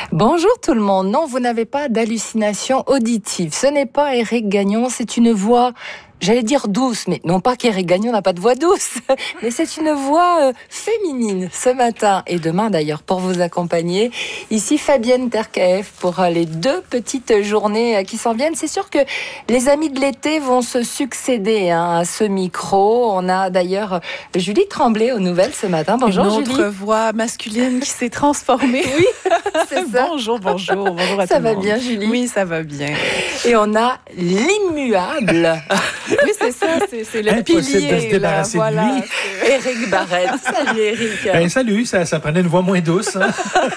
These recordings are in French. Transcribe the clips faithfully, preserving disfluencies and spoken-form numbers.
Bonjour tout le monde. Non, vous n'avez pas d'hallucination auditive. Ce n'est pas Éric Gagnon, c'est une voix, j'allais dire douce, mais non pas qu'Éric Gagnon n'a pas de voix douce, mais c'est une voix euh, féminine ce matin et demain d'ailleurs pour vous accompagner. Ici Fabienne Terkaeff pour euh, les deux petites journées euh, qui s'en viennent. C'est sûr que les amis de l'été vont se succéder hein, à ce micro. On a d'ailleurs euh, Julie Tremblay aux nouvelles ce matin. Bonjour Une autre Julie. voix masculine qui s'est transformée. Oui, c'est ça. Bonjour, bonjour, bonjour à Ça tout le va monde. bien Julie? Oui, ça va bien. Et on a l'immuable Oui, c'est ça, c'est, c'est le Impossible pilier. de se débarrasser là, de voilà, lui. c'est- Éric Barrette. Salut Éric. Ben, salut, ça, ça prenait une voix moins douce. Hein?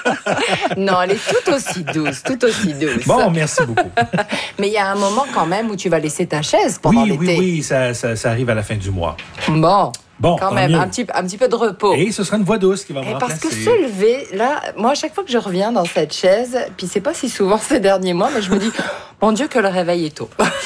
Non, elle est tout aussi douce, tout aussi douce. Bon, merci beaucoup. Mais il y a un moment quand même où tu vas laisser ta chaise pendant Oui, l'été. oui, oui, ça, ça, ça arrive à la fin du mois. Bon, Bon, quand tant même, mieux. un petit, un petit peu de repos. Et ce sera une voix douce qui va me Et parce que remplacer. se lever, là, moi, à chaque fois que je reviens dans cette chaise, puis c'est pas si souvent ces derniers mois, mais je me dis, mon Dieu, que le réveil est tôt.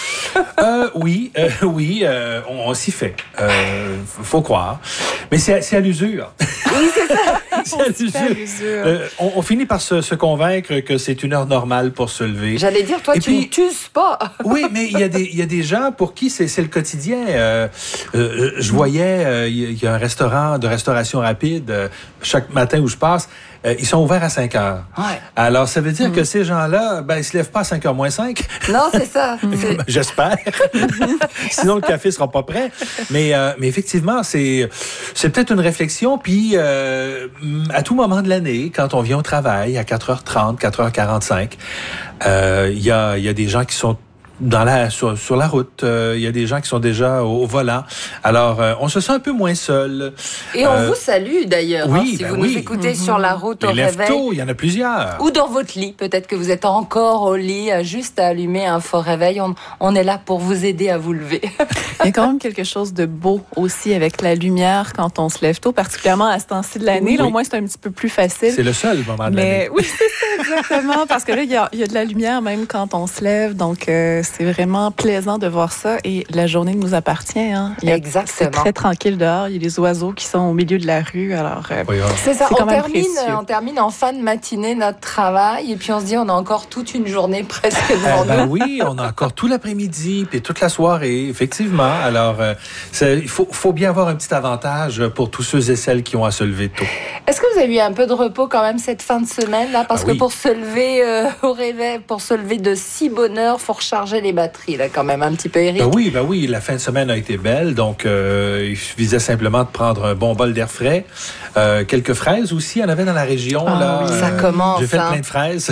Euh, oui, euh, oui, euh, on, on s'y fait. Euh, faut croire. Mais c'est, c'est à l'usure. Oui, c'est ça. c'est à l'usure. à l'usure. Euh, on, on finit par se, se convaincre que c'est une heure normale pour se lever. J'allais dire, toi, Et tu puis- ne t'uses pas. Oui, mais il y a des il y a des gens pour qui c'est c'est le quotidien. Euh, euh, je voyais euh, il y a un restaurant de restauration rapide euh, chaque matin où je passe, euh, ils sont ouverts à cinq heures. Ouais. Alors ça veut dire que ces gens-là, ben ils se lèvent pas à cinq heures moins cinq. Non, c'est ça. C'est- J'espère. Sinon le café sera pas prêt. Mais euh, mais effectivement c'est c'est peut-être une réflexion. Puis euh, à tout moment de l'année, quand on vient au travail à quatre heures trente, quatre heures quarante-cinq, euh, il y a il y a des gens qui sont dans la sur, sur la route, euh, il y a des gens qui sont déjà au, au volant. Alors, euh, on se sent un peu moins seul. Et on Euh, vous salue d'ailleurs, oui, hein, si ben vous oui. nous écoutez sur la route au Les lève réveil. tôt, il y en a plusieurs. Ou dans votre lit, peut-être que vous êtes encore au lit, euh, juste à allumer un faux réveil. On, on est là pour vous aider à vous lever. Il y a quand même quelque chose de beau aussi avec la lumière quand on se lève tôt, particulièrement à ce temps-ci de l'année. Oui. Là, au moins, c'est un petit peu plus facile. C'est le seul moment de l'année. Mais oui, c'est ça, exactement. Parce que là, il y a, il y a de la lumière même quand on se lève. Donc, euh, c'est vraiment plaisant de voir ça. Et la journée nous appartient. Hein. Il y a- Exactement. C'est très tranquille dehors. Il y a les oiseaux qui sont au milieu de la rue. Alors, euh, Oui, oui. C'est ça, C'est on quand même termine, précieux. on termine en fin de matinée notre travail et puis on se dit on a encore toute une journée presque devant Eh ben nous. oui, on a encore tout l'après-midi puis toute la soirée, effectivement. Alors, euh, c'est- il faut, faut bien avoir un petit avantage pour tous ceux et celles qui ont à se lever tôt. Est-ce que vous avez eu un peu de repos quand même cette fin de semaine là? Parce Ah que oui. pour se lever euh, au réveil, pour se lever de si bonne heure, faut recharger les batteries là quand même un petit peu, Éric. Ben oui, ben oui, la fin de semaine a été belle, donc euh, il suffisait simplement de prendre un bon bol d'air frais, euh, quelques fraises aussi, il y en avait dans la région. Ah là, oui. Ça commence, J'ai fait hein. plein de fraises.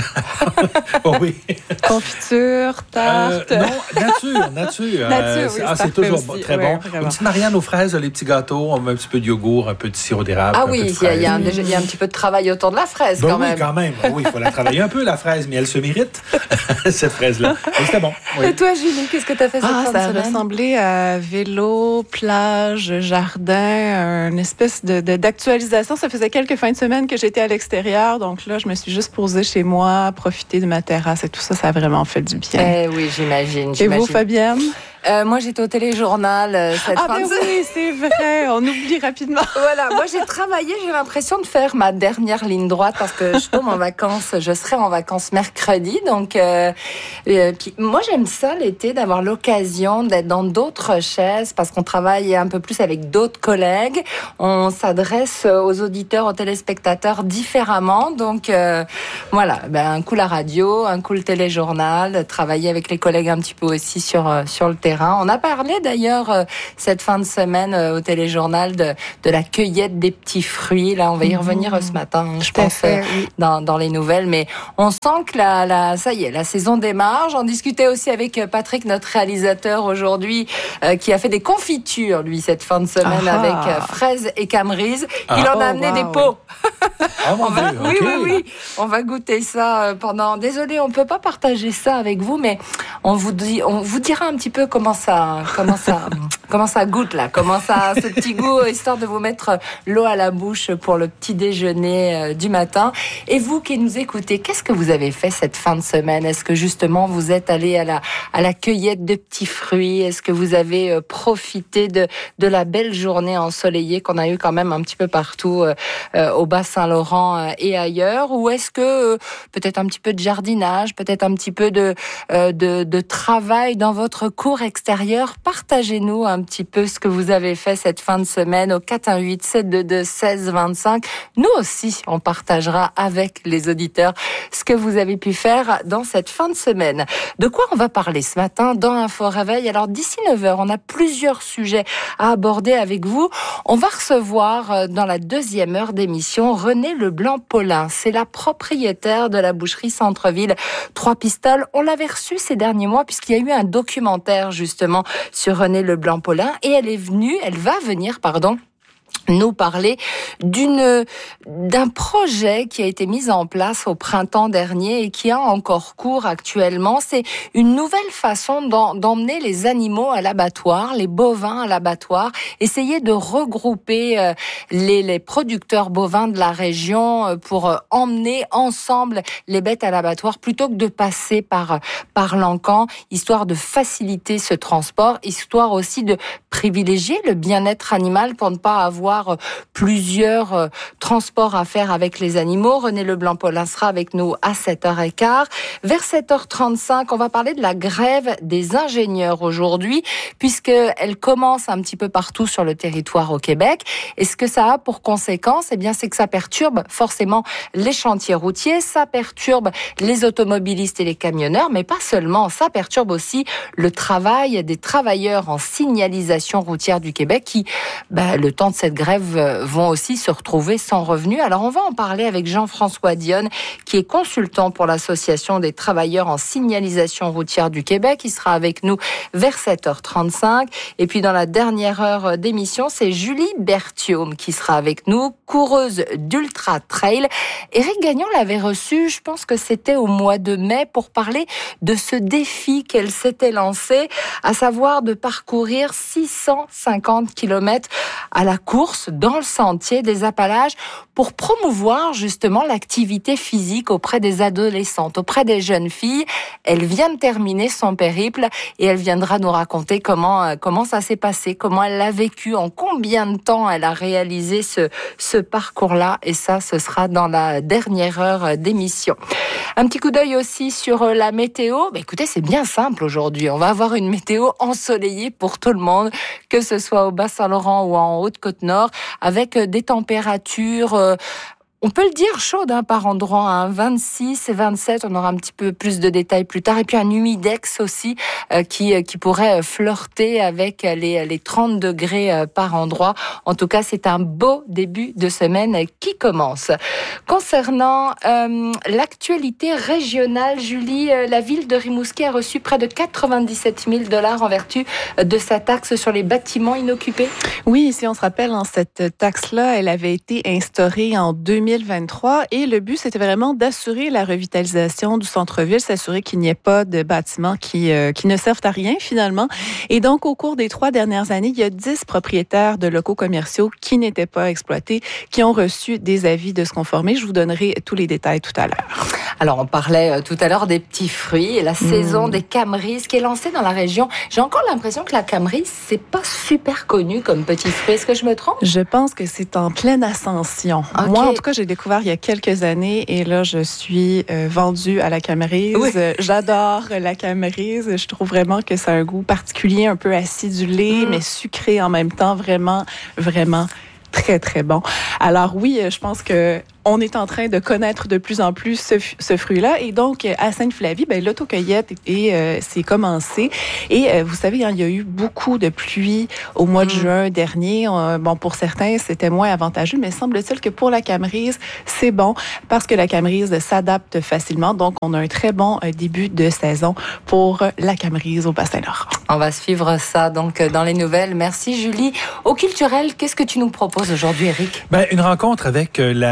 Oh oui. confiture, tarte. Euh, non, nature, nature. Nature, oui, c'est, ah, c'est c'est toujours parfait bon, aussi. très Ouais, bon. vraiment. Une petite Marianne aux fraises, les petits gâteaux, on met un petit peu de yogourt, un peu de sirop d'érable. Ah un peu oui, de il y, a- il y a un, fraise. déjà- il y a un petit peu de travail autour de la fraise Ben quand oui, même. quand même. Ben oui, il faut la travailler un peu, la fraise, mais elle se mérite, cette fraise-là. Mais c'était bon. Oui. Et toi, Julie, qu'est-ce que tu as fait cette Ah, fin ça de semaine? ressemblait à vélo, plage, jardin, une espèce de, de- d'actualisation. Ça faisait quelques fins de semaine que j'étais à l'extérieur, donc là, je me suis juste posée chez moi, profiter de ma terrasse et tout ça, ça a vraiment fait du bien. Eh oui, j'imagine. et j'imagine. vous, Fabienne? Euh, moi, j'étais au téléjournal euh, cette Ah, fin ben de semaine. oui, c'est vrai, on oublie rapidement. Voilà, moi j'ai travaillé, j'ai l'impression de faire ma dernière ligne droite parce que je tombe en vacances, je serai en vacances mercredi. Donc, euh, euh, puis moi j'aime ça l'été, d'avoir l'occasion d'être dans d'autres chaises parce qu'on travaille un peu plus avec d'autres collègues. On s'adresse aux auditeurs, aux téléspectateurs différemment. Donc euh, voilà, ben, un coup la radio, un coup le téléjournal, travailler avec les collègues un petit peu aussi sur, euh, sur le terrain. On a parlé d'ailleurs euh, cette fin de semaine euh, au téléjournal de, de la cueillette des petits fruits. Là, on va y revenir euh, ce matin, hein, je Tout à pense, fait, euh, oui. dans, dans les nouvelles. Mais on sent que la, la, ça y est, la saison démarre. J'en discutais aussi avec euh, Patrick, notre réalisateur aujourd'hui, euh, qui a fait des confitures, lui, cette fin de semaine Ah. avec euh, fraises et camerises. Ah. Il en a Oh, amené wow. des pots. Ah, mon On va, Dieu, oui, ok. oui, oui. On va goûter ça euh, pendant. Désolée, on peut pas partager ça avec vous, mais on vous dit, on vous dira un petit peu comment comment ça, comment ça, comment ça goûte là, comment ça, ce petit goût, histoire de vous mettre l'eau à la bouche pour le petit déjeuner du matin. Et vous qui nous écoutez, qu'est-ce que vous avez fait cette fin de semaine? Est-ce que justement vous êtes allé à la à la cueillette de petits fruits? Est-ce que vous avez profité de de la belle journée ensoleillée qu'on a eu quand même un petit peu partout euh, au Bas-Saint-Laurent et ailleurs? Ou est-ce que euh, peut-être un petit peu de jardinage, peut-être un petit peu de euh, de, de travail dans votre cour extérieure? Partagez-nous un petit peu ce que vous avez fait cette fin de semaine au quatre un huit sept deux deux seize vingt-cinq. Nous aussi, on partagera avec les auditeurs ce que vous avez pu faire dans cette fin de semaine. De quoi on va parler ce matin dans Info Réveil? Alors d'ici neuf heures, on a plusieurs sujets à aborder avec vous. On va recevoir dans la deuxième heure d'émission René Leblanc-Paulin. C'est la propriétaire de la boucherie Centre-Ville Trois-Pistoles. On l'avait reçue ces derniers mois puisqu'il y a eu un documentaire justement sur René Leblanc-Paulin et elle est venue, elle va venir, pardon, nous parler d'une d'un projet qui a été mis en place au printemps dernier et qui a encore cours actuellement. C'est une nouvelle façon d'emmener les animaux à l'abattoir, les bovins à l'abattoir, essayer de regrouper euh, les, les producteurs bovins de la région euh, pour euh, emmener ensemble les bêtes à l'abattoir plutôt que de passer par par l'encan, histoire de faciliter ce transport, histoire aussi de privilégier le bien-être animal pour ne pas avoir plusieurs euh, transports à faire avec les animaux. René Leblanc-Paulin sera avec nous à sept heures quinze. Vers sept heures trente-cinq, on va parler de la grève des ingénieurs aujourd'hui, puisqu'elle commence un petit peu partout sur le territoire au Québec. Et ce que ça a pour conséquence, eh bien, c'est que ça perturbe forcément les chantiers routiers, ça perturbe les automobilistes et les camionneurs, mais pas seulement, ça perturbe aussi le travail des travailleurs en signalisation routière du Québec qui, bah, le temps de cette grève, vont aussi se retrouver sans revenu. Alors, on va en parler avec Jean-François Dionne, qui est consultant pour l'Association des travailleurs en signalisation routière du Québec. Il sera avec nous vers sept heures trente-cinq. Et puis, dans la dernière heure d'émission, c'est Julie Berthiaume qui sera avec nous, coureuse d'Ultra Trail. Éric Gagnon l'avait reçue, je pense que c'était au mois de mai, pour parler de ce défi qu'elle s'était lancé, à savoir de parcourir six cent cinquante kilomètres à la course dans le sentier des Appalaches pour promouvoir justement l'activité physique auprès des adolescentes, auprès des jeunes filles. Elle vient de terminer son périple et elle viendra nous raconter comment comment ça s'est passé, comment elle l'a vécu, en combien de temps elle a réalisé ce ce parcours-là. Et ça, ce sera dans la dernière heure d'émission. Un petit coup d'œil aussi sur la météo. Bah, écoutez, c'est bien simple aujourd'hui. On va avoir une météo ensoleillée pour tout le monde, que ce soit au Bas-Saint-Laurent ou en Haute-Côte-Nord, avec des températures, euh, on peut le dire, chaudes hein, par endroit, hein, vingt-six et vingt-sept, on aura un petit peu plus de détails plus tard, et puis un humidex aussi euh, qui qui pourrait flirter avec les les trente degrés euh, par endroit. En tout cas, c'est un beau début de semaine qui commence. Concernant euh, l'actualité régionale, Julie, euh, la ville de Rimouski a reçu près de quatre-vingt-dix-sept mille dollars en vertu de sa taxe sur les bâtiments inoccupés. Oui, si on se rappelle, hein, cette taxe-là, elle avait été instaurée en deux mille vingt-trois et le but, c'était vraiment d'assurer la revitalisation du centre-ville, s'assurer qu'il n'y ait pas de bâtiments qui, euh, qui ne servent à rien finalement. Et donc, au cours des trois dernières années, il y a dix propriétaires de locaux commerciaux qui n'étaient pas exploités, qui ont reçu des avis de se conformer. Je vous donnerai tous les détails tout à l'heure. Alors, on parlait tout à l'heure des petits fruits et la mmh. saison des camerises qui est lancée dans la région. J'ai encore l'impression que la camerise, c'est pas super connu comme petit fruit. Est-ce que je me trompe? Je pense que c'est en pleine ascension. Okay. Moi, en tout cas, j'ai découvert il y a quelques années et là, je suis euh, vendue à la camerise. Oui. J'adore la camerise. Je trouve vraiment que c'est un goût particulier, un peu acidulé, mmh. mais sucré en même temps. Vraiment, vraiment très, très bon. Alors oui, je pense que on est en train de connaître de plus en plus ce, ce fruit-là. Et donc, à Sainte-Flavie, ben, l'autocueillette est, euh, s'est commencée. Et euh, vous savez, hein, il y a eu beaucoup de pluie au mois de mmh. juin dernier. Euh, bon, pour certains, c'était moins avantageux, mais semble-t-il que pour la camerise, c'est bon parce que la camerise s'adapte facilement. Donc, on a un très bon euh, début de saison pour la camerise au Bas-Saint-Laurent. On va suivre ça donc dans les nouvelles. Merci, Julie. Au culturel, qu'est-ce que tu nous proposes aujourd'hui, Éric? Ben, une rencontre avec la comédienne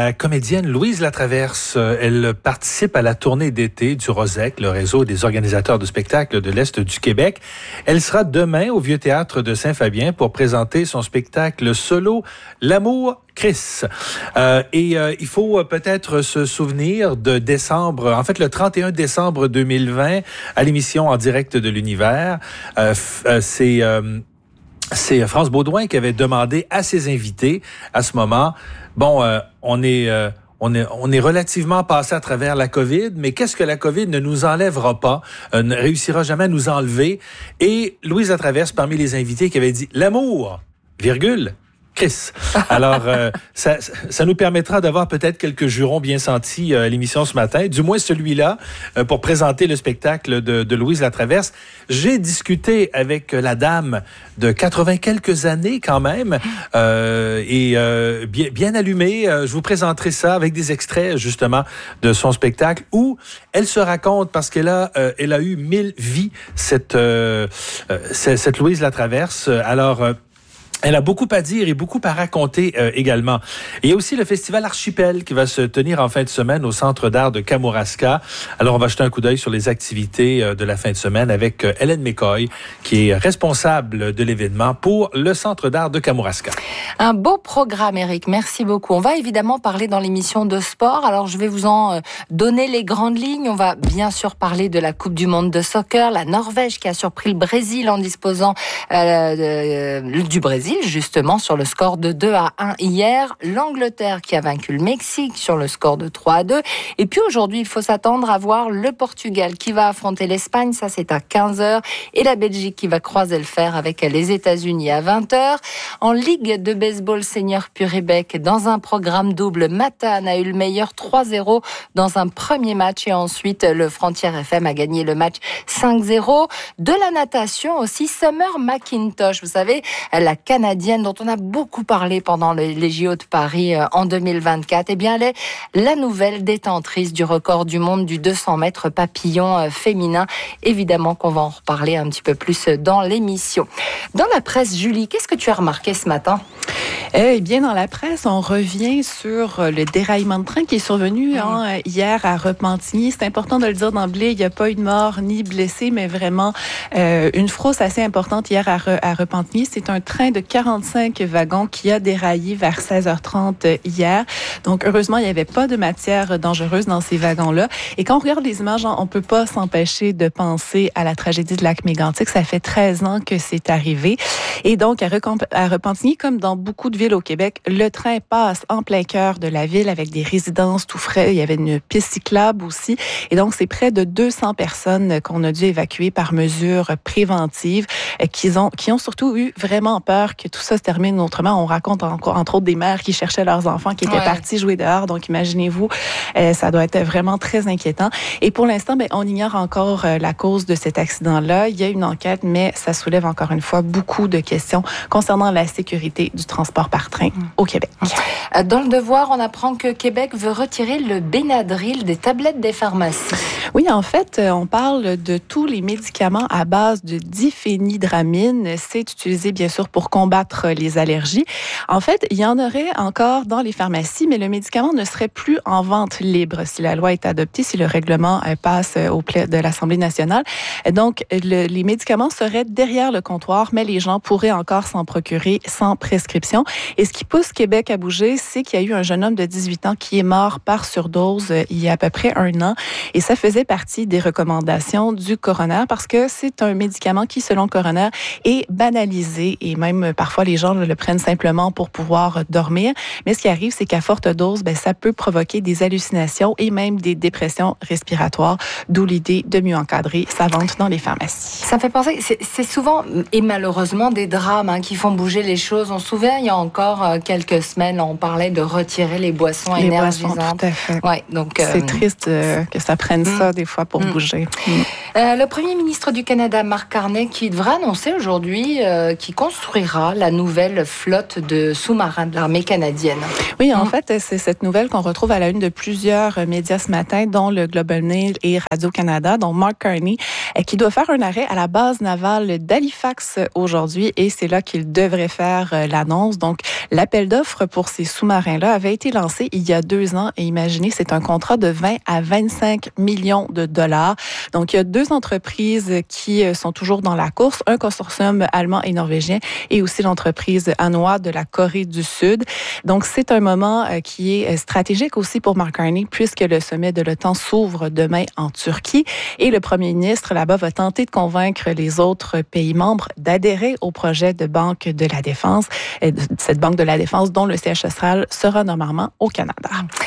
comédienne Louise Latraverse. Elle participe à la tournée d'été du Rosec, le réseau des organisateurs de spectacles de l'Est du Québec. Elle sera demain au Vieux Théâtre de Saint-Fabien pour présenter son spectacle solo L'amour Chris. Euh, et euh, il faut peut-être se souvenir de décembre, en fait le trente et un décembre deux mille vingt, à l'émission En direct de l'univers. Euh, euh, c'est... Euh, C'est France Baudouin qui avait demandé à ses invités à ce moment, bon, euh, on est... Euh, On est, on est relativement passé à travers la COVID, mais qu'est-ce que la COVID ne nous enlèvera pas, euh, ne réussira jamais à nous enlever? Et Louise Latraverse, parmi les invités, qui avait dit « L'amour, virgule, Chris ». Alors, euh, ça, ça nous permettra d'avoir peut-être quelques jurons bien sentis euh, à l'émission ce matin, du moins celui-là, euh, pour présenter le spectacle de, de Louise Latraverse. J'ai discuté avec la dame de quatre-vingt quelques années quand même, euh, et euh, bien, bien allumée. Euh, je vous présenterai ça avec des extraits justement de son spectacle où elle se raconte parce qu'elle a, euh, elle a eu mille vies, cette, euh, euh, cette Louise Latraverse. Alors, euh, elle a beaucoup à dire et beaucoup à raconter euh, également. Et il y a aussi le festival Archipel qui va se tenir en fin de semaine au Centre d'art de Kamouraska. Alors, on va jeter un coup d'œil sur les activités euh, de la fin de semaine avec euh, Hélène McCoy, qui est responsable de l'événement pour le Centre d'art de Kamouraska. Un beau programme, Éric. Merci beaucoup. On va évidemment parler dans l'émission de sport. Alors, je vais vous en euh, donner les grandes lignes. On va bien sûr parler de la Coupe du monde de soccer. La Norvège qui a surpris le Brésil en disposant euh, de, euh, du Brésil, justement, sur le score de deux à un hier. L'Angleterre qui a vaincu le Mexique sur le score de trois à deux. Et puis aujourd'hui, il faut s'attendre à voir le Portugal qui va affronter l'Espagne. Ça, c'est à quinze heures. Et la Belgique qui va croiser le fer avec les États-Unis à vingt heures. En Ligue de baseball senior Puribec, dans un programme double, Matane a eu le meilleur trois zéro dans un premier match. Et ensuite, le Frontier F M a gagné le match cinq zéro. De la natation aussi, Summer McIntosh. Vous savez, la canadienne dont on a beaucoup parlé pendant les, les J O de Paris euh, en deux mille vingt-quatre, eh bien, elle est la nouvelle détentrice du record du monde du deux cents mètres papillon euh, féminin. Évidemment qu'on va en reparler un petit peu plus dans l'émission. Dans la presse, Julie, qu'est-ce que tu as remarqué ce matin? Eh bien, dans la presse, on revient sur le déraillement de train qui est survenu mmh. hein, hier à Repentigny. C'est important de le dire d'emblée, il n'y a pas eu de mort ni blessé, mais vraiment euh, une frousse assez importante hier à, Re, à Repentigny. C'est un train de quarante-cinq wagons qui a déraillé vers seize heures trente hier. Donc, heureusement, il n'y avait pas de matière dangereuse dans ces wagons-là. Et quand on regarde les images, on ne peut pas s'empêcher de penser à la tragédie de Lac-Mégantic. Ça fait treize ans que c'est arrivé. Et donc, à, Recomp- à Repentigny, comme dans beaucoup de villes au Québec, le train passe en plein cœur de la ville avec des résidences tout frais. Il y avait une piste cyclable aussi. Et donc, c'est près de deux cents personnes qu'on a dû évacuer par mesure préventive, qui ont, qui ont surtout eu vraiment peur que tout ça se termine autrement. On raconte encore, entre autres, des mères qui cherchaient leurs enfants qui étaient ouais. partis jouer dehors. Donc, imaginez-vous, euh, ça doit être vraiment très inquiétant. Et pour l'instant, ben, on ignore encore euh, la cause de cet accident-là. Il y a une enquête, mais ça soulève encore une fois beaucoup de questions concernant la sécurité du transport par train au Québec. Dans le Devoir, on apprend que Québec veut retirer le Benadryl des tablettes des pharmacies. Oui, en fait, on parle de tous les médicaments à base de diphénhydramine. C'est utilisé, bien sûr, pour combattre les allergies. En fait, il y en aurait encore dans les pharmacies, mais le médicament ne serait plus en vente libre si la loi est adoptée, si le règlement passe au plénière de l'Assemblée nationale. Donc, le, les médicaments seraient derrière le comptoir, mais les gens pourraient encore s'en procurer sans prescription. Et ce qui pousse Québec à bouger, c'est qu'il y a eu un jeune homme de dix-huit ans qui est mort par surdose il y a à peu près un an. Et ça faisait partie des recommandations du coroner parce que c'est un médicament qui, selon le coroner, est banalisé et même parfois les gens le prennent simplement pour pouvoir dormir. Mais ce qui arrive, c'est qu'à forte dose, ben, ça peut provoquer des hallucinations et même des dépressions respiratoires, d'où l'idée de mieux encadrer sa vente dans les pharmacies. Ça me fait penser, c'est, c'est souvent et malheureusement des drames hein, qui font bouger les choses. On se souvient, il y a encore euh, quelques semaines, on parlait de retirer les boissons les énergisantes. Boissons, tout à fait. Ouais, donc, c'est euh, triste euh, que ça prenne mm, ça des fois pour mm, bouger. Mm. Euh, le premier ministre du Canada, Mark Carney, qui devra annoncer aujourd'hui euh, qu'il construira la nouvelle flotte de sous-marins de l'armée canadienne. Oui, en mmh. fait, c'est cette nouvelle qu'on retrouve à la une de plusieurs médias ce matin, dont le Globe and Mail et Radio-Canada, dont Mark Carney, qui doit faire un arrêt à la base navale d'Halifax aujourd'hui, et c'est là qu'il devrait faire l'annonce. Donc, l'appel d'offres pour ces sous-marins-là avait été lancé il y a deux ans, et imaginez, c'est un contrat de vingt à vingt-cinq millions de dollars. Donc, il y a deux entreprises qui sont toujours dans la course, un consortium allemand et norvégien, et aussi l'entreprise Hanwha de la Corée du Sud. Donc, c'est un moment qui est stratégique aussi pour Mark Carney, puisque le sommet de l'OTAN s'ouvre demain en Turquie, et le premier ministre là-bas va tenter de convaincre les autres pays membres d'adhérer au projet de Banque de la Défense, cette Banque de la Défense dont le siège social sera normalement au Canada.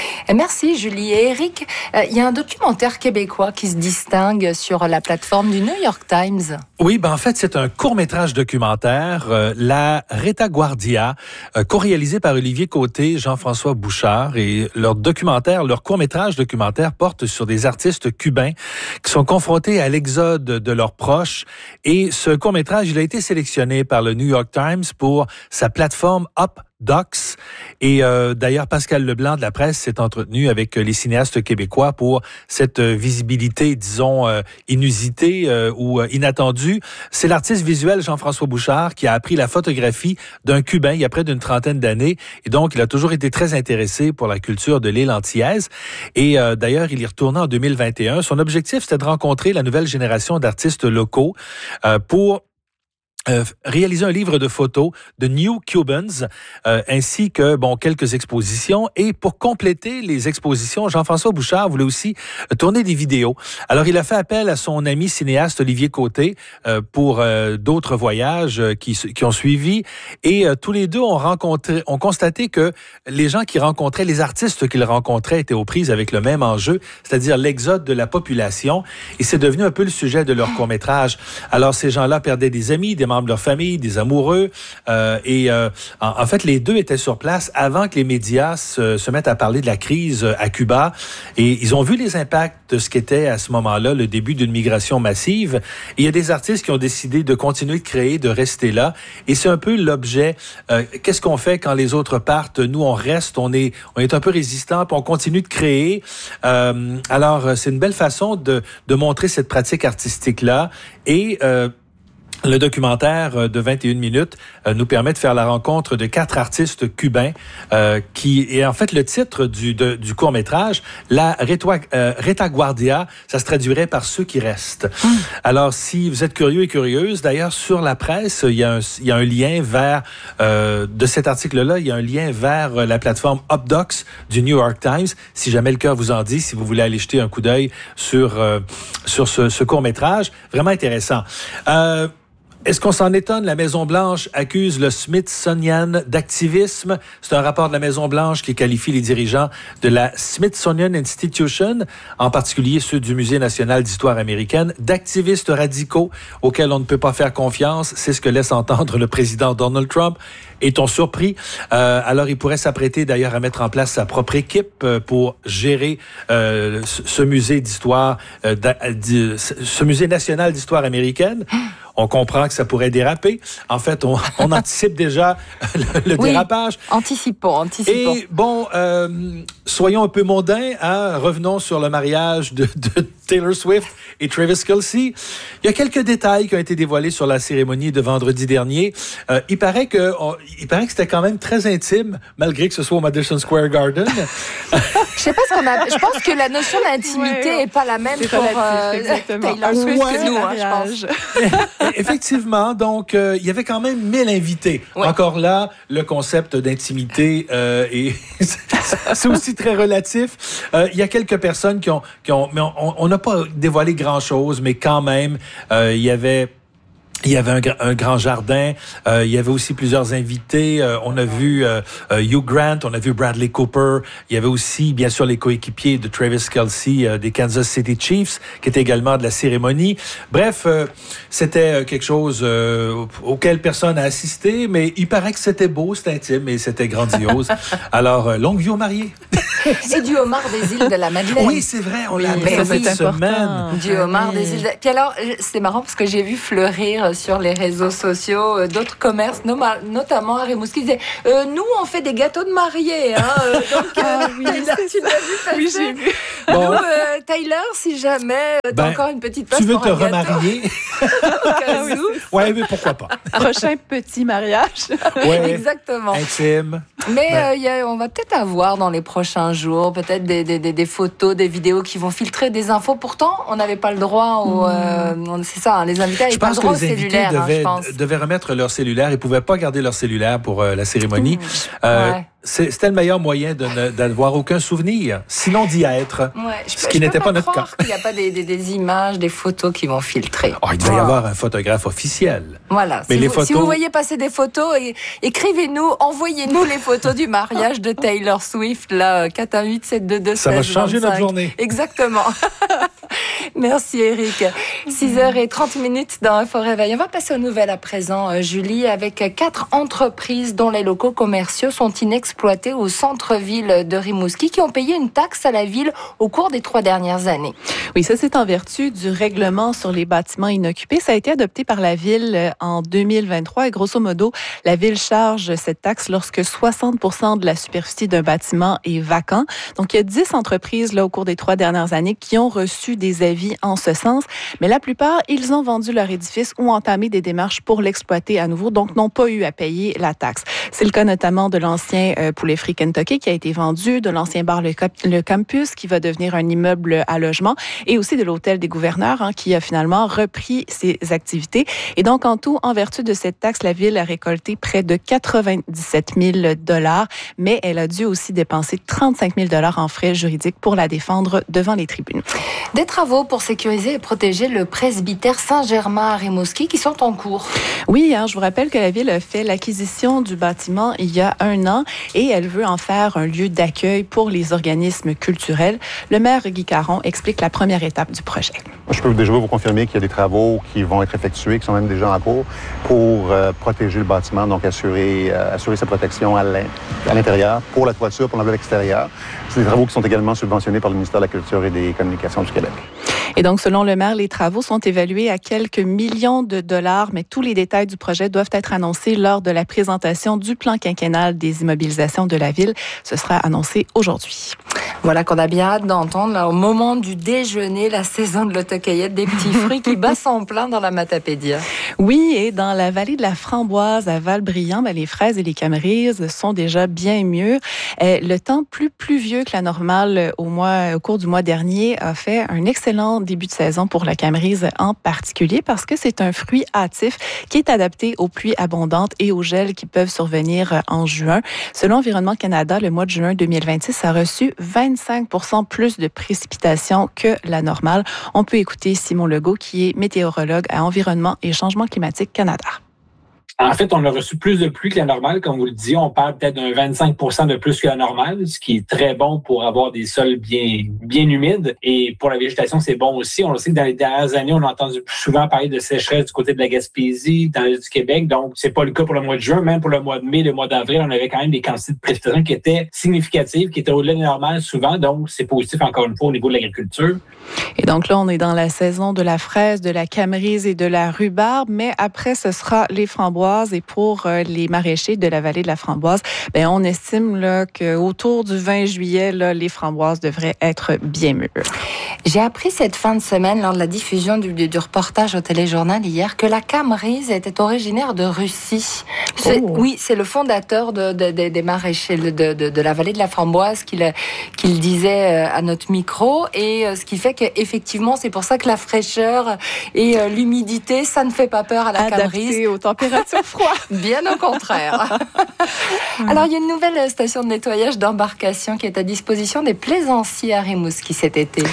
Merci Julie. Et Éric, il y a un documentaire québécois qui se distingue sur la plateforme du New York Times. Oui, ben en fait, c'est un court-métrage documentaire, euh, La Retaguardia, euh, co-réalisé par Olivier Côté, Jean-François Bouchard. Et leur documentaire, leur court-métrage documentaire porte sur des artistes cubains qui sont confrontés à l'exode de leurs proches. Et ce court-métrage, il a été sélectionné par le New York Times pour sa plateforme Up Docs. Et euh, d'ailleurs, Pascal Leblanc de la Presse s'est entretenu avec les cinéastes québécois pour cette visibilité, disons, euh, inusitée euh, ou euh, inattendue. C'est l'artiste visuel Jean-François Bouchard qui a appris la photographie d'un Cubain il y a près d'une trentaine d'années. Et donc, il a toujours été très intéressé pour la culture de l'île antillaise. Et euh, d'ailleurs, il y retourna en deux mille vingt et un. Son objectif, c'était de rencontrer la nouvelle génération d'artistes locaux euh, pour Euh, réaliser un livre de photos de New Cubans, euh, ainsi que bon quelques expositions. Et pour compléter les expositions, Jean-François Bouchard voulait aussi euh, tourner des vidéos. Alors, il a fait appel à son ami cinéaste Olivier Côté euh, pour euh, d'autres voyages euh, qui, qui ont suivi. Et euh, tous les deux ont rencontré, ont constaté que les gens qui rencontraient, les artistes qu'ils rencontraient étaient aux prises avec le même enjeu, c'est-à-dire l'exode de la population. Et c'est devenu un peu le sujet de leur court-métrage. Alors, ces gens-là perdaient des amis, des membres de leur famille, des amoureux. Euh, et euh, en, en fait, les deux étaient sur place avant que les médias se, se mettent à parler de la crise à Cuba. Et ils ont vu les impacts de ce qu'était à ce moment-là le début d'une migration massive. Et il y a des artistes qui ont décidé de continuer de créer, de rester là. Et c'est un peu l'objet. Euh, qu'est-ce qu'on fait quand les autres partent? Nous, on reste, on est, on est un peu résistant, puis on continue de créer. Euh, alors, c'est une belle façon de, de montrer cette pratique artistique-là. Et euh, le documentaire de vingt et une minutes euh, nous permet de faire la rencontre de quatre artistes cubains euh, qui est en fait le titre du, de, du court-métrage. La Retoa, euh, Retaguardia, ça se traduirait par ceux qui restent. Mmh. Alors, si vous êtes curieux et curieuse, d'ailleurs, sur la presse, il y a un, il y a un lien vers, euh, de cet article-là, il y a un lien vers la plateforme UpDocs du New York Times. Si jamais le cœur vous en dit, si vous voulez aller jeter un coup d'œil sur, euh, sur ce, ce court-métrage, vraiment intéressant. Euh, Est-ce qu'on s'en étonne? La Maison-Blanche accuse le Smithsonian d'activisme. C'est un rapport de la Maison-Blanche qui qualifie les dirigeants de la Smithsonian Institution, en particulier ceux du Musée national d'histoire américaine, d'activistes radicaux auxquels on ne peut pas faire confiance. C'est ce que laisse entendre le président Donald Trump. Est-on surpris? Euh, alors, il pourrait s'apprêter d'ailleurs à mettre en place sa propre équipe euh, pour gérer euh, ce musée d'histoire, euh, ce musée national d'histoire américaine. On comprend que ça pourrait déraper. En fait, on, on anticipe déjà le, le oui, dérapage. Anticipons, anticipons. Et bon, euh, soyons un peu mondains. Hein? Revenons sur le mariage de, de Taylor Swift et Travis Kelce. Il y a quelques détails qui ont été dévoilés sur la cérémonie de vendredi dernier. Euh, il paraît que on, il paraît que c'était quand même très intime, malgré que ce soit au Madison Square Garden. Je sais pas ce qu'on a. Je pense que la notion d'intimité ouais, est pas la même pour euh, Taylor Swift ouais, que nous, hein, je pense. Effectivement, donc euh, il y avait quand même mille invités. Ouais. Encore là, le concept d'intimité euh, est c'est aussi très relatif. Euh, il y a quelques personnes qui ont, qui ont mais on n'a pas dévoilé grand chose, mais quand même, euh, il y avait Il y avait un, un grand jardin. Euh, il y avait aussi plusieurs invités. Euh, on a vu euh, euh, Hugh Grant, on a vu Bradley Cooper. Il y avait aussi, bien sûr, les coéquipiers de Travis Kelce euh, des Kansas City Chiefs, qui étaient également de la cérémonie. Bref, euh, c'était quelque chose euh, auquel personne n'a assisté, mais il paraît que c'était beau, c'était intime et c'était grandiose. Alors, euh, longue vie aux mariés. Et du homard des îles de la Madeleine. Oui, c'est vrai, on oui, l'a appris cette semaine. Du homard des îles. De... Puis alors, c'est marrant parce que j'ai vu fleurir sur les réseaux sociaux euh, d'autres commerces, notamment à Rimouski, qui disaient euh, nous, on fait des gâteaux de mariés. Hein, euh, donc, euh, ah, oui, Tyler, tu l'as vu passer. Oui, j'ai vu. Bon. Nous, euh, Tyler, si jamais euh, t'as ben, encore une petite place tu veux pour te un remarier au cas où. Oui, mais pourquoi pas. Prochain petit mariage. Ouais, exactement. Intime. Mais ben. euh, y a, on va peut-être avoir dans les prochains jours peut-être des, des, des, des photos, des vidéos qui vont filtrer des infos. Pourtant, on n'avait pas le droit au... Mmh. Euh, c'est ça, hein, les invités n'avaient pas le droit au cellulaire. Devaient, hein, je pense. devaient remettre leur cellulaire. Ils ne pouvaient pas garder leur cellulaire pour euh, la cérémonie. Mmh. Euh, ouais. C'était le meilleur moyen de ne, d'avoir aucun souvenir, sinon d'y être. Ouais, je, ce qui n'était pas, pas notre cas. Il n'y a pas des, des, des images, des photos qui vont filtrer. Oh, il devait oh. y avoir un photographe officiel. Voilà. Mais si, les vous, photos... si vous voyez passer des photos, écrivez-nous, envoyez-nous les photos du mariage de Taylor Swift, là, quatre un huit sept deux deux. Ça va changer notre journée. Exactement. Merci Éric. six heures trente minutes dans Info Réveil. On va passer aux nouvelles à présent, Julie, avec quatre entreprises dont les locaux commerciaux sont inexploités au centre-ville de Rimouski qui ont payé une taxe à la ville au cours des trois dernières années. Oui, ça c'est en vertu du règlement sur les bâtiments inoccupés. Ça a été adopté par la ville en deux mille vingt-trois et grosso modo, la ville charge cette taxe lorsque soixante pour cent de la superficie d'un bâtiment est vacant. Donc il y a dix entreprises là au cours des trois dernières années qui ont reçu des avis en ce sens, mais la plupart, ils ont vendu leur édifice ou entamé des démarches pour l'exploiter à nouveau, donc n'ont pas eu à payer la taxe. C'est le cas notamment de l'ancien euh, poulet frit Kentucky qui a été vendu, de l'ancien bar Le, Cap- Le Campus qui va devenir un immeuble à logement et aussi de l'hôtel des gouverneurs hein, qui a finalement repris ses activités. Et donc, en tout, en vertu de cette taxe, la ville a récolté près de quatre-vingt-dix-sept mille dollars, mais elle a dû aussi dépenser trente-cinq mille dollars en frais juridiques pour la défendre devant les tribunes. Des travaux pour sécuriser et protéger le presbytère Saint-Germain à Rimouski qui sont en cours. Oui, hein, je vous rappelle que la ville a fait l'acquisition du bâtiment il y a un an et elle veut en faire un lieu d'accueil pour les organismes culturels. Le maire Guy Caron explique la première étape du projet. Je peux déjà vous confirmer qu'il y a des travaux qui vont être effectués, qui sont même déjà en cours, pour euh, protéger le bâtiment, donc assurer, euh, assurer sa protection à l'intérieur, pour la toiture, pour l'enveloppe extérieure. C'est des travaux qui sont également subventionnés par le ministère de la Culture et des Communications du Québec. Et donc, selon le maire, les travaux sont évalués à quelques millions de dollars, mais tous les détails du projet doivent être annoncés lors de la présentation du plan quinquennal des immobilisations de la ville. Ce sera annoncé aujourd'hui. Voilà qu'on a bien hâte d'entendre là, au moment du déjeuner, la saison de l'autocueillette des petits fruits qui bat son plein dans la Matapédia. Oui, et dans la vallée de la Framboise à Val-Brillant, ben, les fraises et les camerises sont déjà bien mûres. Euh, le temps plus pluvieux que la normale au, mois, au cours du mois dernier a fait un excellent début de saison pour la camerise en particulier parce que c'est un fruit hâtif qui est adapté aux pluies abondantes et aux gels qui peuvent survenir en juin. Selon Environnement Canada, le mois de juin deux mille vingt-six a reçu vingt-cinq pour cent plus de précipitations que la normale. On peut écouter Simon Legault qui est météorologue à Environnement et Changement climatique Canada. En fait, on a reçu plus de pluie que la normale, comme vous le disiez. On parle peut-être d'un vingt-cinq pour cent de plus que la normale, ce qui est très bon pour avoir des sols bien bien humides. Et pour la végétation, c'est bon aussi. On le sait que dans les dernières années, on a entendu plus souvent parler de sécheresse du côté de la Gaspésie, dans l'est du Québec. Donc, c'est pas le cas pour le mois de juin. Même pour le mois de mai, le mois d'avril, on avait quand même des quantités de précipitations qui étaient significatives, qui étaient au-delà de la normale souvent. Donc, c'est positif encore une fois au niveau de l'agriculture. Et donc là, on est dans la saison de la fraise, de la camerise et de la rhubarbe. Mais après, ce sera les framboises. Et pour euh, les maraîchers de la vallée de la Framboise, ben, on estime là, qu'autour du vingt juillet, là, les framboises devraient être bien mûres. J'ai appris cette fin de semaine, lors de la diffusion du, du, du reportage au téléjournal hier, que la camerise était originaire de Russie. C'est, oh. Oui, c'est le fondateur de, de, de, des maraîchers de, de, de la vallée de la Framboise qui le, qui le disait à notre micro. Et ce qui fait qu'effectivement, c'est pour ça que la fraîcheur et l'humidité, ça ne fait pas peur à la Adapté camerise. Adapté aux températures froides. Bien au contraire. Alors, il y a une nouvelle station de nettoyage d'embarcation qui est à disposition des plaisanciers à Rimouski cet été. Oui,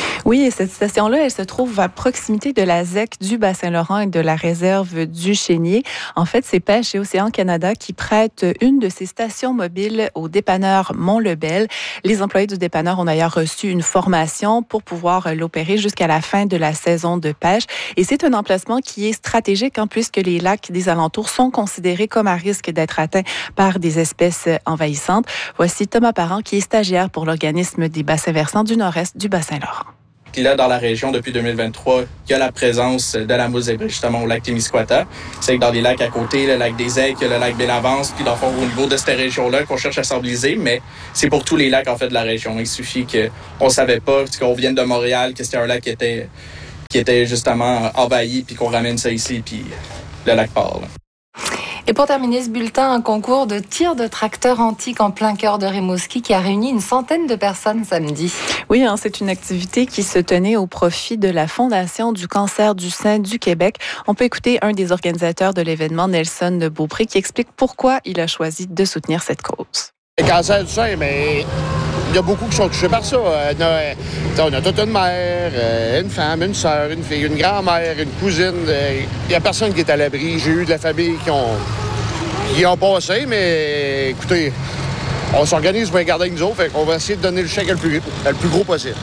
Oui, et cette station-là, elle se trouve à proximité de la Z E C du Bas-Saint-Laurent et de la réserve du Chénier. En fait, c'est Pêche et Océan Canada qui prête une de ces stations mobiles au dépanneur Mont-Lebel. Les employés du dépanneur ont d'ailleurs reçu une formation pour pouvoir l'opérer jusqu'à la fin de la saison de pêche. Et c'est un emplacement qui est stratégique, hein, puisque les lacs des alentours sont considérés comme à risque d'être atteints par des espèces envahissantes. Voici Thomas Parent, qui est stagiaire pour l'organisme des bassins versants du nord-est du Bas-Saint-Laurent. Puis là, dans la région, depuis deux mille vingt-trois, il y a la présence de la mousse zébrée, justement, au lac Témiscouata. C'est que dans les lacs à côté, le lac des Aigues, le lac Bellavance, puis dans le fond, au niveau de cette région-là, qu'on cherche à stabiliser, mais c'est pour tous les lacs, en fait, de la région. Il suffit qu'on ne savait pas, qu'on vienne de Montréal, que c'était un lac qui était, qui était justement envahi, puis qu'on ramène ça ici, puis le lac part, là. Et pour terminer ce bulletin, un concours de tir de tracteur antique en plein cœur de Rimouski qui a réuni une centaine de personnes samedi. Oui, hein, c'est une activité qui se tenait au profit de la Fondation du cancer du sein du Québec. On peut écouter un des organisateurs de l'événement, Nelson Beaupré, qui explique pourquoi il a choisi de soutenir cette cause. Le cancer du sein, mais il y a beaucoup qui sont touchés par ça. On a, on a toute une mère, une femme, une sœur, une fille, une grand-mère, une cousine. Il n'y a personne qui est à l'abri. J'ai eu de la famille qui ont, qui ont passé, mais écoutez, on s'organise pour les garder avec nous autres. Fait qu'on va essayer de donner le chèque le plus, le plus gros possible.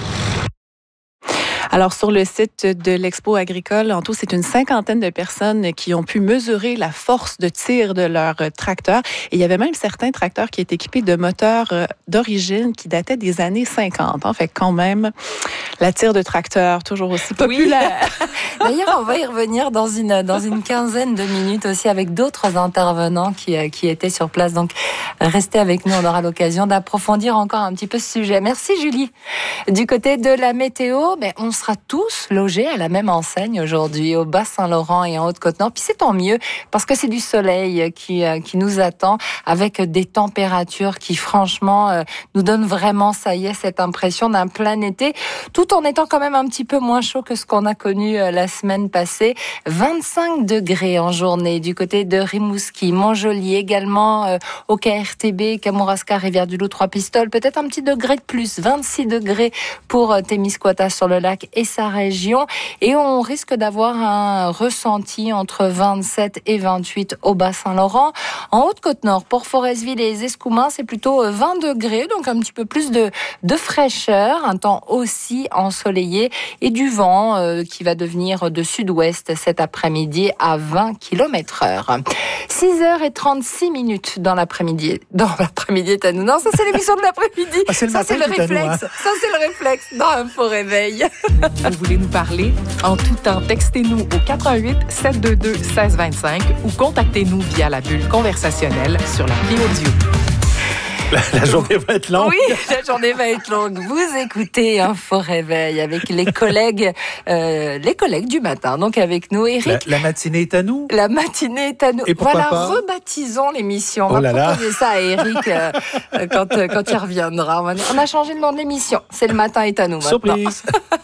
Alors, sur le site de l'Expo agricole, en tout, c'est une cinquantaine de personnes qui ont pu mesurer la force de tir de leur tracteur. Et il y avait même certains tracteurs qui étaient équipés de moteurs d'origine qui dataient des années cinquante. En fait, quand même, la tire de tracteur, toujours aussi populaire. Oui. D'ailleurs, on va y revenir dans une, dans une quinzaine de minutes aussi avec d'autres intervenants qui, qui étaient sur place. Donc, restez avec nous, on aura l'occasion d'approfondir encore un petit peu ce sujet. Merci Julie. Du côté de la météo, ben, on sera tous logés à la même enseigne aujourd'hui, au Bas-Saint-Laurent et en Haute-Côte-Nord. Puis c'est tant mieux, parce que c'est du soleil qui, qui nous attend, avec des températures qui, franchement, nous donnent vraiment, ça y est, cette impression d'un plein été, tout en étant quand même un petit peu moins chaud que ce qu'on a connu la semaine passée. vingt-cinq degrés en journée du côté de Rimouski, Montjoly, également euh, au K R T B, Kamouraska, Rivière-du-Loup, Trois-Pistoles, peut-être un petit degré de plus, vingt-six degrés pour euh, Témiscouata sur le lac et sa région, et on risque d'avoir un ressenti entre vingt-sept et vingt-huit au Bas-Saint-Laurent. En Haute-Côte-Nord, Port-Forestville et les Escoumins, c'est plutôt vingt degrés, donc un petit peu plus de, de fraîcheur, un temps aussi ensoleillé et du vent euh, qui va devenir de sud-ouest cet après-midi à vingt kilomètres heure. six heures trente-six minutes dans l'après-midi. Dans l'après-midi est à nous. Non, ça c'est l'émission de l'après-midi. Ah, c'est le ça c'est le réflexe. Nous, hein. Ça c'est le réflexe dans un faux réveil. Vous voulez nous parler? En tout temps, textez-nous au quatre un huit, sept deux deux, un six deux cinq ou contactez-nous via la bulle conversationnelle sur l'appli audio. La, la journée va être longue. Oui, la journée va être longue. Vous écoutez un faux réveil avec les collègues, euh, les collègues du matin. Donc avec nous, Éric. La, la matinée est à nous. La matinée est à nous. Et pourquoi voilà, pas? Rebaptisons l'émission. On oh va là proposer là. ça à Éric euh, quand, euh, quand il reviendra. On a changé le nom de l'émission. C'est le matin est à nous maintenant. Surprise.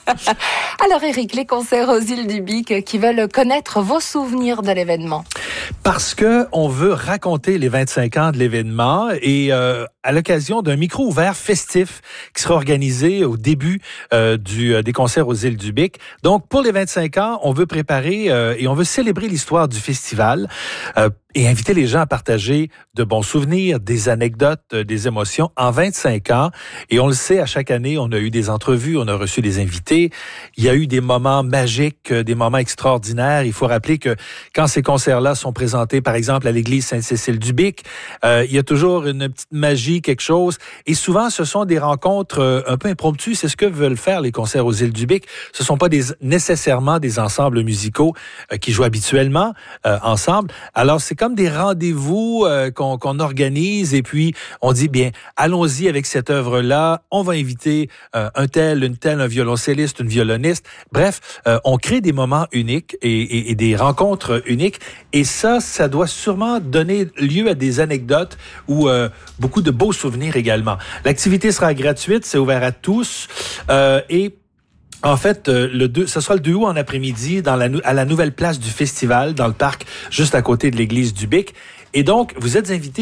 Alors Éric, les concerts aux îles du Bic qui veulent connaître vos souvenirs de l'événement. Parce que on veut raconter les vingt-cinq ans de l'événement et euh, à l'occasion d'un micro ouvert festif qui sera organisé au début euh, du, euh, des concerts aux îles du Bic. Donc, pour les vingt-cinq ans, on veut préparer euh, et on veut célébrer l'histoire du festival euh, et inviter les gens à partager de bons souvenirs, des anecdotes, euh, des émotions en vingt-cinq ans. Et on le sait, à chaque année, on a eu des entrevues, on a reçu des invités. Il y a eu des moments magiques, euh, des moments extraordinaires. Il faut rappeler que quand ces concerts-là sont présentés, par exemple, à l'église Sainte-Cécile-du-Bic, euh, il y a toujours une petite magie, quelque chose. Et souvent, ce sont des rencontres euh, un peu impromptues. C'est ce que veulent faire les concerts aux îles du Bic. Ce ne sont pas des, nécessairement des ensembles musicaux euh, qui jouent habituellement euh, ensemble. Alors, c'est comme des rendez-vous euh, qu'on, qu'on organise et puis on dit, bien, allons-y avec cette œuvre-là. On va inviter euh, un tel, une telle, un violoncelliste, une violoniste. Bref, euh, on crée des moments uniques et, et, et des rencontres uniques. Et ça, ça doit sûrement donner lieu à des anecdotes ou euh, beaucoup de beaux souvenirs également. L'activité sera gratuite, c'est ouvert à tous euh, et en fait, euh, le deux, ce sera le deux août en après-midi dans la, à la nouvelle place du festival, dans le parc juste à côté de l'église du Bic. Et donc, vous êtes invités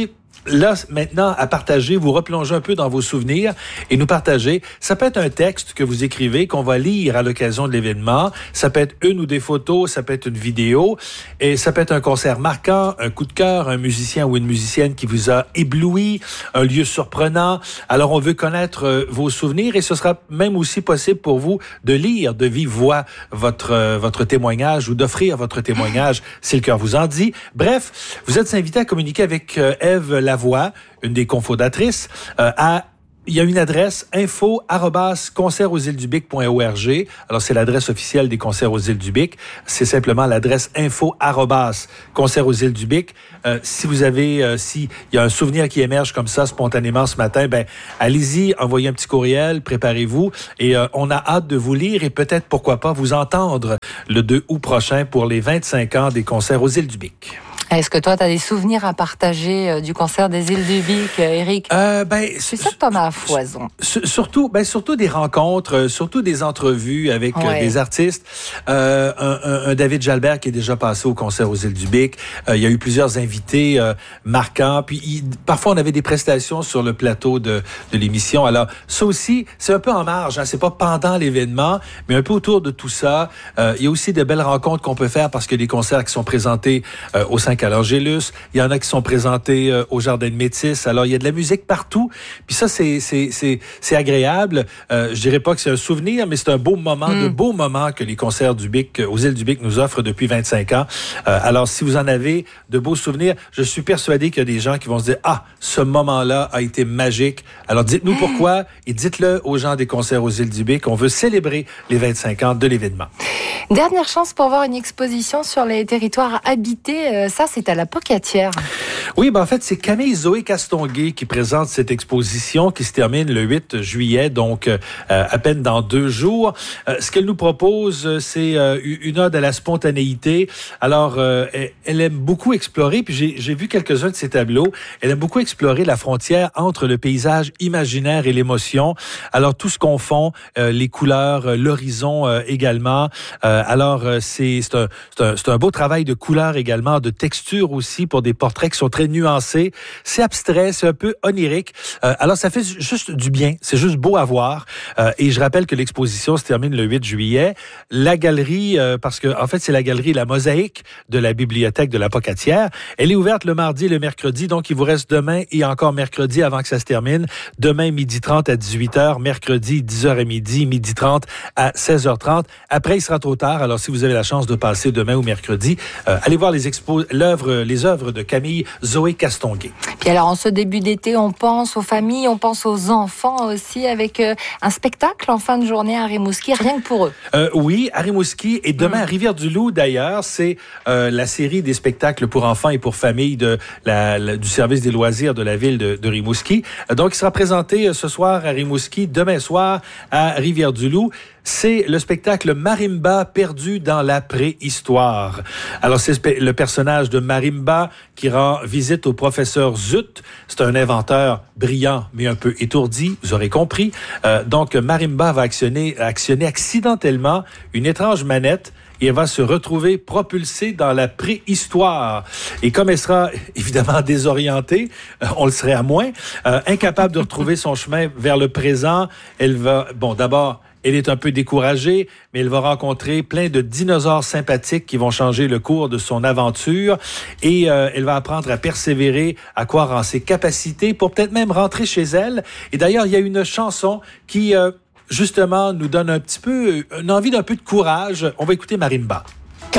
là, maintenant, à partager, vous replongez un peu dans vos souvenirs et nous partager. Ça peut être un texte que vous écrivez, qu'on va lire à l'occasion de l'événement. Ça peut être une ou des photos, ça peut être une vidéo. Et ça peut être un concert marquant, un coup de cœur, un musicien ou une musicienne qui vous a ébloui, un lieu surprenant. Alors, on veut connaître euh, vos souvenirs et ce sera même aussi possible pour vous de lire de vive voix votre, euh, votre témoignage ou d'offrir votre témoignage si le cœur vous en dit. Bref, vous êtes invité à communiquer avec euh, Ève Lavoie, une des cofondatrices, euh, à il y a une adresse info arobase concert aux îles du bic point org. Alors, c'est l'adresse officielle des Concerts aux îles du Bic. C'est simplement l'adresse info arobase concert aux îles du Bic. Euh, si vous avez, euh, si il y a un souvenir qui émerge comme ça spontanément ce matin, ben, allez-y, envoyez un petit courriel, préparez-vous et euh, on a hâte de vous lire et peut-être, pourquoi pas, vous entendre le deux août prochain pour les vingt-cinq ans des Concerts aux îles du Bic. Est-ce que toi, tu as des souvenirs à partager euh, du concert des îles du Bic, euh, Éric? Euh, ben, je suis sûr que t'en as à foison. Surtout, ben, surtout des rencontres, surtout des entrevues avec ouais. euh, des artistes. Euh, un, un, un David Jalbert qui est déjà passé au concert aux îles du Bic. Euh, il y a eu plusieurs invités euh, marquants. Puis il, parfois, on avait des prestations sur le plateau de, de l'émission. Alors, ça aussi, c'est un peu en marge. Hein. C'est pas pendant l'événement, mais un peu autour de tout ça. Euh, il y a aussi de belles rencontres qu'on peut faire parce que les concerts qui sont présentés euh, au cinq à l'Angélus, il y en a qui sont présentés euh, au Jardin de Métis. Alors, il y a de la musique partout. Puis ça, c'est, c'est, c'est, c'est agréable. Euh, je dirais pas que c'est un souvenir, mais c'est un beau moment, mm. de beaux moments que les concerts du Bic, aux îles du Bic nous offrent depuis vingt-cinq ans. Euh, alors, si vous en avez de beaux souvenirs, je suis persuadé qu'il y a des gens qui vont se dire, ah, ce moment-là a été magique. Alors, dites-nous pourquoi et dites-le aux gens des concerts aux îles du Bic. On veut célébrer les vingt-cinq ans de l'événement. Dernière chance pour voir une exposition sur les territoires habités. Euh, ça, c'est à la Pocatière. Oui, ben en fait, c'est Camille Zoé Castonguay qui présente cette exposition qui se termine le huit juillet, donc euh, à peine dans deux jours. Euh, ce qu'elle nous propose, c'est euh, une ode à la spontanéité. Alors, euh, elle aime beaucoup explorer, puis j'ai, j'ai vu quelques-uns de ses tableaux, elle aime beaucoup explorer la frontière entre le paysage imaginaire et l'émotion. Alors, tout ce qu'on fond, euh, les couleurs, euh, l'horizon euh, également. Euh, alors, euh, c'est, c'est, un, c'est, un, c'est un beau travail de couleurs également, de texture aussi pour des portraits qui sont très nuancés. C'est abstrait, c'est un peu onirique. Euh, alors, ça fait juste du bien. C'est juste beau à voir. Euh, et je rappelle que l'exposition se termine le huit juillet. La galerie, euh, parce que en fait, c'est la galerie La Mosaïque de la Bibliothèque de la Pocatière. Elle est ouverte le mardi et le mercredi. Donc, il vous reste demain et encore mercredi avant que ça se termine. Demain, midi trente à dix-huit heures. Mercredi, dix heures et midi, midi trente à seize heures trente. Après, il sera trop tard. Alors, si vous avez la chance de passer demain ou mercredi, euh, allez voir les expos, l'œuvre, les œuvres de Camille Zoé Castonguay. Puis alors, en ce début d'été, on pense aux familles, on pense aux enfants aussi, avec euh, un spectacle en fin de journée à Rimouski, rien que pour eux. Euh, oui, à Rimouski. Et demain, mmh. à Rivière-du-Loup, d'ailleurs, c'est euh, la série des spectacles pour enfants et pour familles de la, la, du service des loisirs de la ville de, de Rimouski. Donc, il sera présenté ce soir à Rimouski, demain soir à Rivière-du-Loup. C'est le spectacle Marimba perdu dans la préhistoire. Alors, c'est le personnage de Marimba qui rend visite au professeur Zut. C'est un inventeur brillant, mais un peu étourdi, vous aurez compris. Euh, donc, Marimba va actionner, actionner accidentellement une étrange manette et elle va se retrouver propulsée dans la préhistoire. Et comme elle sera évidemment désorientée, euh, on le serait à moins, euh, incapable de retrouver son chemin vers le présent, elle va, bon, d'abord, elle est un peu découragée, mais elle va rencontrer plein de dinosaures sympathiques qui vont changer le cours de son aventure et euh, elle va apprendre à persévérer, à croire en ses capacités pour peut-être même rentrer chez elle. Et d'ailleurs, il y a une chanson qui, euh, justement, nous donne un petit peu, une envie d'un peu de courage. On va écouter Marimba.